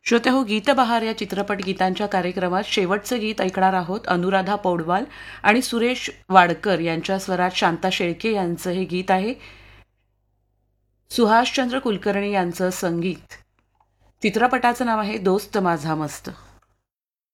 श्रोते गीतबहार या चित्रपट गीतांच्या कार्यक्रमात शेवटचं गीत ऐकणार आहोत. अनुराधा पौडवाल आणि सुरेश वाडकर यांच्या स्वरात शांता शेळके यांचं हे गीत आहे. सुहासचंद्र कुलकर्णी यांचं संगीत. चित्रपटाचं नाव आहे दोस्त माझा मस्त.